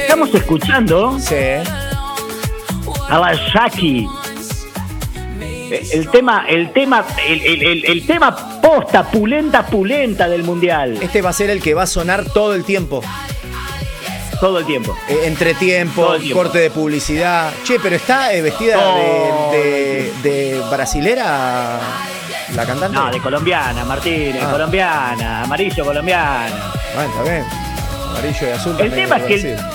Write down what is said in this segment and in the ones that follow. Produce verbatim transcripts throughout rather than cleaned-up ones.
Estamos escuchando Sí. a la Shaki. El tema, el tema, el, el, el, el tema posta, pulenta, pulenta del mundial. Este va a ser el que va a sonar todo el tiempo. Todo el tiempo. Eh, entre tiempo, Todo el tiempo. corte de publicidad. Che, pero está eh, vestida Todo de, de, de brasilera la cantante. No, de colombiana, Martínez, Ah. colombiana, amarillo colombiana. Bueno, está bien. Amarillo y azul. El también tema es que el- Brasil.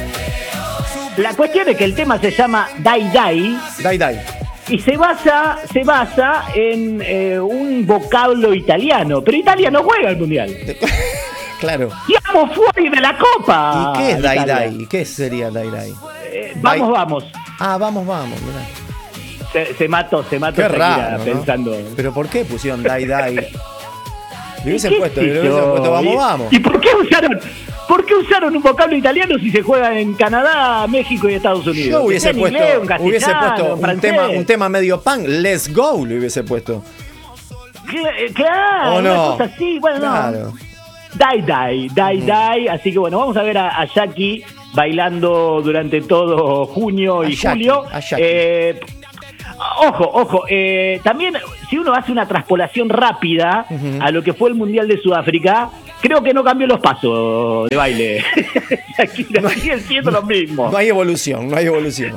La cuestión es que el tema se llama Dai Dai Dai Dai. y se basa, se basa en eh, un vocablo italiano, pero Italia no juega al mundial. Claro. ¡Siamo fuori de la copa! ¿Y qué es Dai Italia. Dai? ¿Qué sería Dai Dai? Eh, vamos, Dai- vamos. Ah, vamos, vamos, mirá. Se, se mató, se mató Qué Shakira raro, ¿no? pensando. ¿Pero por qué pusieron Dai Dai? Le hubiesen ¿Qué puesto, sé le hubiesen yo? puesto vamos, ¿Y- vamos. ¿Y por qué usaron, por qué usaron un vocablo italiano si se juega en Canadá, México y Estados Unidos? Yo hubiese En puesto, inglés, en hubiese castellano, puesto en un francés. tema, un tema medio punk, Let's Go, le hubiese puesto. Cla- eh, Claro, ¿O una no? cosa así, bueno, Claro. no. Dai Dai, Dai Dai, así que bueno, vamos a ver a, a Jackie bailando durante todo junio y A Jackie, julio. a Jackie. Eh, ojo, ojo, eh, también si uno hace una traspolación rápida Ujú. a lo que fue el Mundial de Sudáfrica, creo que no cambió los pasos de baile. Shakira No hay- sigue siendo lo mismo. No hay evolución, no hay evolución.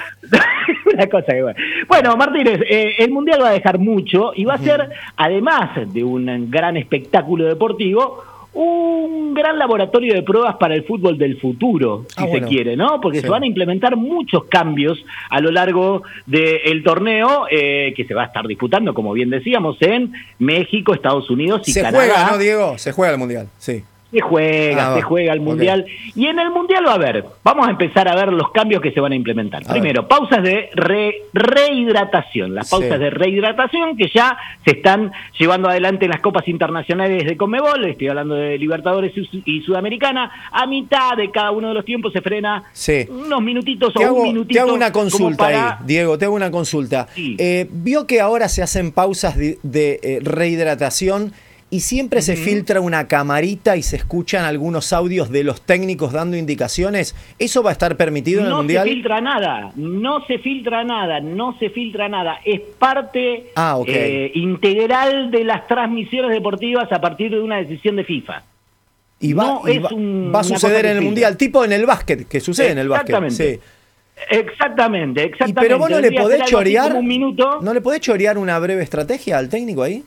Una cosa que bueno. Bueno, Martínez, eh, el Mundial va a dejar mucho y va a ser, además de un gran espectáculo deportivo, un gran laboratorio de pruebas para el fútbol del futuro, si Ah, se bueno. quiere, ¿no? Porque Sí. se van a implementar muchos cambios a lo largo del torneo eh, que se va a estar disputando, como bien decíamos, en México, Estados Unidos y Se Canadá. juega, ¿no, Diego? Se juega el mundial, sí. Se juega, Ah, se va. juega el Ok. Mundial. Y en el Mundial va a haber, vamos a empezar a ver los cambios que se van a implementar. A Primero, pausas de re- rehidratación. Las pausas Sí. de rehidratación que ya se están llevando adelante en las copas internacionales de Conmebol. Estoy hablando de Libertadores y, y Sudamericana. A mitad de cada uno de los tiempos se frena Sí. unos minutitos Te o hago, un minutito. te hago una como consulta para- ahí, Diego, te hago una consulta. Sí. Eh, Vio que ahora se hacen pausas de, de, eh, rehidratación y siempre se filtra una camarita y se escuchan algunos audios de los técnicos dando indicaciones. ¿Eso va a estar permitido en el No mundial? se filtra nada, no se filtra nada, no se filtra nada. Es parte Ah, ok. eh, integral de las transmisiones deportivas a partir de una decisión de FIFA. Y va, no y es va- un- va a una cosa suceder que en el filtra. mundial, tipo en el básquet, que sucede en el básquet. Exactamente. Sí. Exactamente, Y, exactamente. pero vos no le Vendría a podés ser algo así chorear, como un minuto. ¿no le podés chorear una breve estrategia al técnico ahí?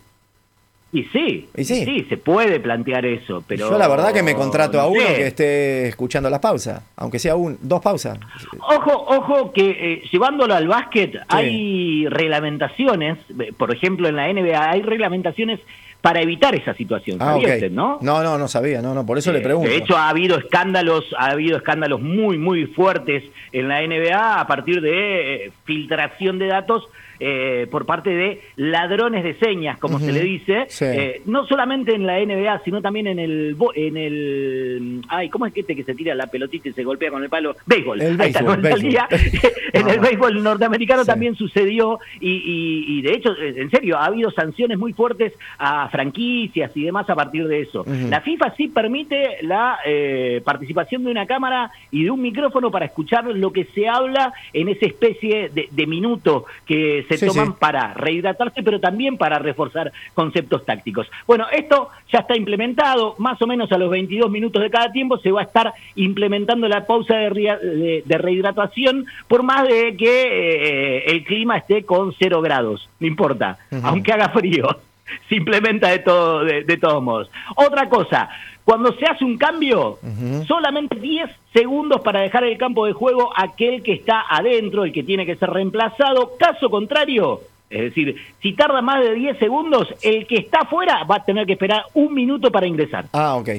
Y sí, Y sí. y sí, se puede plantear eso, pero... Yo la verdad que me contrato a no uno sé. que esté escuchando las pausas, aunque sea un, dos pausas. Ojo, ojo, que eh, llevándolo al básquet hay reglamentaciones, eh, por ejemplo en la N B A hay reglamentaciones para evitar esa situación, Ah, ¿sabía ok. usted, no? No, no, no sabía, no, no, por eso Eh, le pregunto. De hecho, ha habido escándalos, ha habido escándalos muy, muy fuertes en la N B A a partir de eh, filtración de datos eh, por parte de ladrones de señas, como Ujú, se le dice, sí. eh, no solamente en la N B A, sino también en el, bo- en el, ay, ¿cómo es que este que se tira la pelotita y se golpea con el palo? Béisbol. El Ahí está, béisbol, no me salía. En Ah, el béisbol norteamericano sí. también sucedió y, y, y de hecho, en serio, ha habido sanciones muy fuertes a franquicias y demás a partir de eso. Ujú. La FIFA sí permite la eh, participación de una cámara y de un micrófono para escuchar lo que se habla en esa especie de, de minuto que se Sí, toman sí. para rehidratarse, pero también para reforzar conceptos tácticos. Bueno, esto ya está implementado, más o menos a los veintidós minutos de cada tiempo se va a estar implementando la pausa de, ria- de- de rehidratación, por más de que eh, el clima esté con cero grados, no importa, Ujú. aunque haga frío. Se implementa de, todo, de, de todos modos. Otra cosa, cuando se hace un cambio, Ujú. solamente diez segundos para dejar el campo de juego aquel que está adentro, el que tiene que ser reemplazado. Caso contrario, es decir, si tarda más de diez segundos, el que está afuera va a tener que esperar un minuto para ingresar. Ah, ok.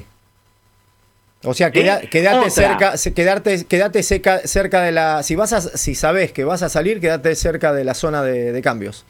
O sea, queda- ¿Sí? quedate Otra. cerca, se- quedarte, quedate cerca, cerca de la. Si vas a, si sabés que vas a salir, quedate cerca de la zona de, de cambios.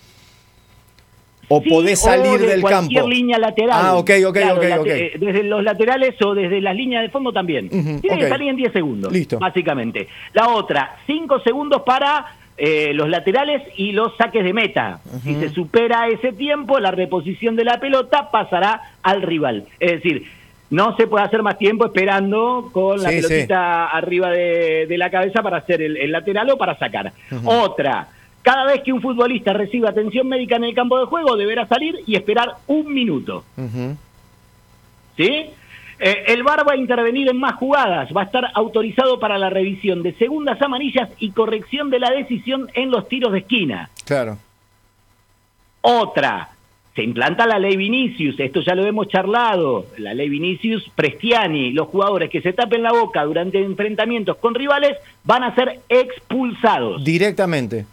O Sí, podés o salir de del cualquier campo. línea lateral. Ah, ok, ok, Claro, ok, late- ok. eh, Desde los laterales o desde las líneas de fondo también. Ujú, Tiene ok. que salir en diez segundos. Listo. Básicamente. La otra, cinco segundos para eh, los laterales y los saques de meta. Si se supera ese tiempo, la reposición de la pelota pasará al rival. Es decir, no se puede hacer más tiempo esperando con la sí, pelotita sí. arriba de, de la cabeza para hacer el, el lateral o para sacar. Uh-huh. Otra, cada vez que un futbolista reciba atención médica en el campo de juego, deberá salir y esperar un minuto. Uh-huh. ¿Sí? Eh, el V A R va a intervenir en más jugadas, va a estar autorizado para la revisión de segundas amarillas y corrección de la decisión en los tiros de esquina. Claro. Otra, se implanta la ley Vinicius, esto ya lo hemos charlado, la ley Vinicius Prestiani, los jugadores que se tapen la boca durante enfrentamientos con rivales van a ser expulsados. Directamente.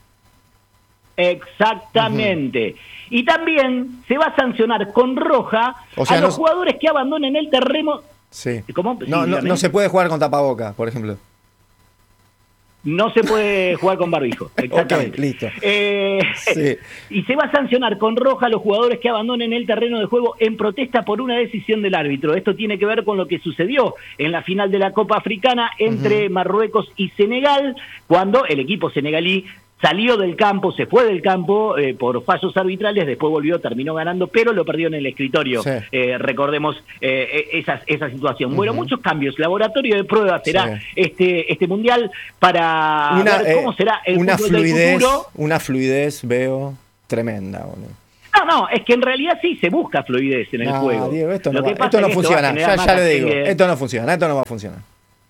Exactamente. Uh-huh. Y también se va a sancionar con roja o sea, a los no... jugadores que abandonen el terreno. Sí. ¿Cómo? No, sí, no, no se puede jugar con tapaboca, por ejemplo. No se puede jugar con barbijo, exactamente. Okay, listo. Eh, sí. Y se va a sancionar con roja a los jugadores que abandonen el terreno de juego en protesta por una decisión del árbitro. Esto tiene que ver con lo que sucedió en la final de la Copa Africana entre uh-huh. Marruecos y Senegal, cuando el equipo senegalí salió del campo, se fue del campo eh, por fallos arbitrales, después volvió, terminó ganando, pero lo perdió en el escritorio. Sí. Eh, recordemos eh, esa, esa situación. Uh-huh. Bueno, muchos cambios. Laboratorio de pruebas será sí. este este mundial para una, ver cómo eh, será el una fútbol fluidez, del futuro. Una fluidez, veo, tremenda. Boludo. No, no, es que en realidad sí se busca fluidez en el no, juego. Diego, esto no, va, esto no funciona, esto ya, ya le digo, que... esto no funciona, esto no va a funcionar.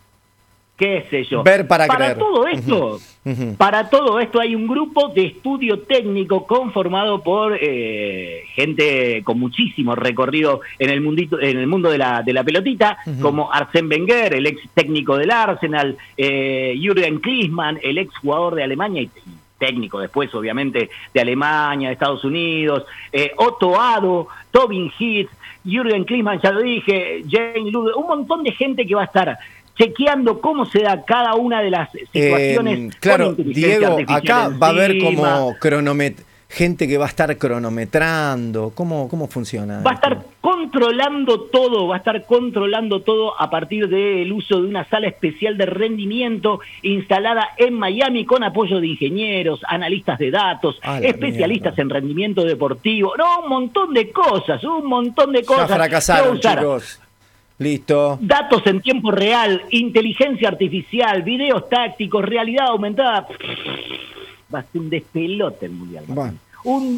qué sé yo. Ver para, para creer. todo esto, uh-huh. Uh-huh. Para todo esto hay un grupo de estudio técnico conformado por eh, gente con muchísimo recorrido en el mundito, en el mundo de la de la pelotita, uh-huh. como Arsène Wenger, el ex técnico del Arsenal, eh, Jürgen Klinsmann, el ex jugador de Alemania y técnico después, obviamente, de Alemania, de Estados Unidos, eh, Otto Addo, Tobin Heath, Jürgen Klinsmann, ya lo dije, Jane Ludwig, un montón de gente que va a estar chequeando cómo se da cada una de las situaciones. Eh, claro, Diego, acá va a haber como cronomet- gente que va a estar cronometrando. ¿Cómo, cómo funciona? Va a estar controlando todo, va a estar controlando todo a partir del uso de una sala especial de rendimiento instalada en Miami con apoyo de ingenieros, analistas de datos, especialistas mierda. en rendimiento deportivo. No, un montón de cosas, un montón de cosas. Ya fracasaron, chicos. Listo. Datos en tiempo real, inteligencia artificial, videos tácticos, realidad aumentada. Va a ser un despelote el mundial. Bueno. Un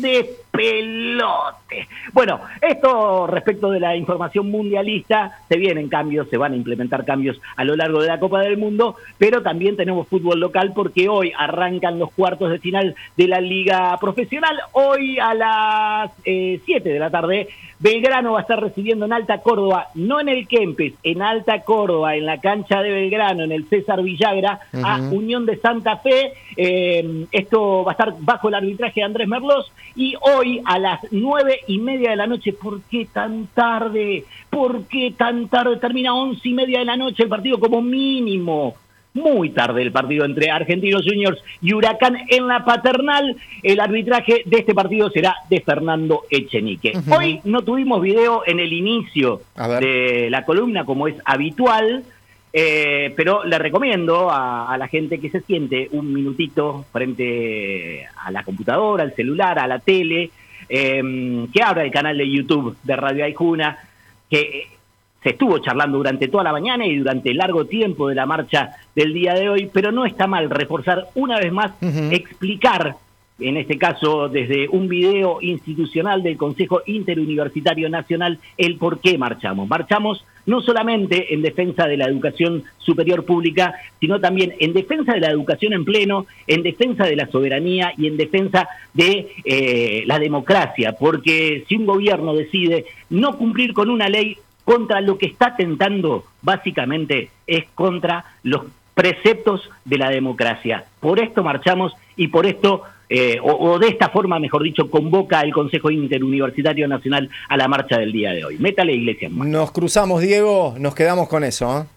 despelote. Bueno, esto respecto de la información mundialista, se vienen cambios, se van a implementar cambios a lo largo de la Copa del Mundo, pero también tenemos fútbol local porque hoy arrancan los cuartos de final de la Liga Profesional. Hoy a las eh, siete de la tarde, Belgrano va a estar recibiendo en Alta Córdoba, no en el Kempes, en Alta Córdoba, en la cancha de Belgrano, en el César Villagra, uh-huh. a Unión de Santa Fe. Eh, esto va a estar bajo el arbitraje de Andrés Merlos. Y hoy a las nueve y media de la noche, ¿por qué tan tarde? ¿Por qué tan tarde? Termina once y media de la noche el partido como mínimo. Muy tarde el partido entre Argentinos Juniors y Huracán en la Paternal. El arbitraje de este partido será de Fernando Echenique. Uh-huh. Hoy no tuvimos video en el inicio de la columna como es habitual, eh, pero le recomiendo a, a la gente que se siente un minutito frente a la computadora, al celular, a la tele, eh, que abra el canal de YouTube de Radio Aijuna, que se estuvo charlando durante toda la mañana y durante largo tiempo de la marcha del día de hoy, pero no está mal reforzar una vez más, uh-huh. explicar, en este caso desde un video institucional del Consejo Interuniversitario Nacional, el por qué marchamos. Marchamos no solamente en defensa de la educación superior pública, sino también en defensa de la educación en pleno, en defensa de la soberanía y en defensa de eh, la democracia, porque si un gobierno decide no cumplir con una ley, contra lo que está tentando, básicamente, es contra los preceptos de la democracia. Por esto marchamos y por esto, eh, o, o de esta forma, mejor dicho, convoca el Consejo Interuniversitario Nacional a la marcha del día de hoy. Métale, Iglesia. Nos cruzamos, Diego, nos quedamos con eso, ¿eh?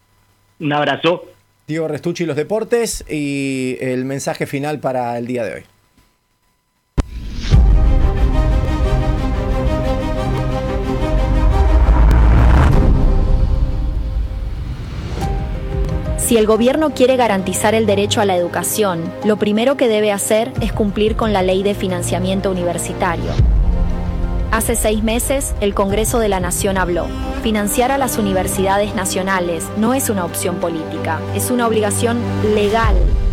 Un abrazo. Diego Restucci, los deportes, y el mensaje final para el día de hoy. Si el gobierno quiere garantizar el derecho a la educación, lo primero que debe hacer es cumplir con la Ley de Financiamiento Universitario. Hace seis meses, el Congreso de la Nación habló. Financiar a las universidades nacionales no es una opción política, es una obligación legal.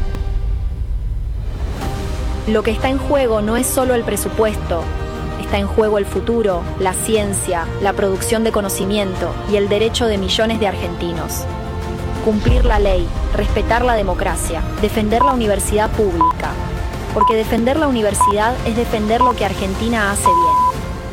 Lo que está en juego no es solo el presupuesto, está en juego el futuro, la ciencia, la producción de conocimiento y el derecho de millones de argentinos. Cumplir la ley, respetar la democracia, defender la universidad pública, porque defender la universidad es defender lo que Argentina hace bien.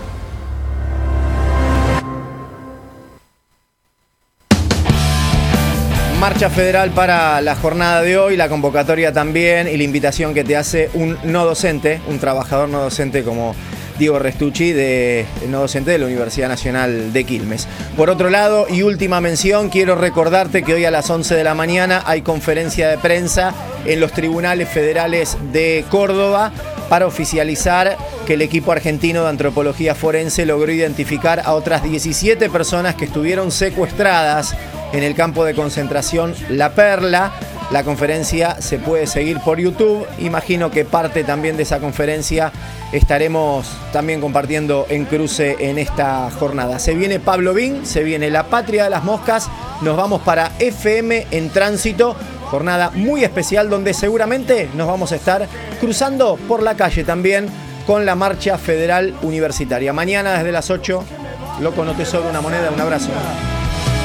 Marcha federal para la jornada de hoy, la convocatoria también y la invitación que te hace un no docente, un trabajador no docente como Diego Restucci, de, no docente de la Universidad Nacional de Quilmes. Por otro lado, y última mención, quiero recordarte que hoy a las once de la mañana hay conferencia de prensa en los tribunales federales de Córdoba para oficializar que el equipo argentino de antropología forense logró identificar a otras diecisiete personas que estuvieron secuestradas en el campo de concentración La Perla. La conferencia se puede seguir por YouTube. Imagino que parte también de esa conferencia estaremos también compartiendo en cruce en esta jornada. Se viene Pablo Bing, se viene La Patria de las Moscas. Nos vamos para F M en Tránsito. Jornada muy especial donde seguramente nos vamos a estar cruzando por la calle también con la Marcha Federal Universitaria. Mañana desde las ocho, Loco, no te sobra una moneda. Un abrazo.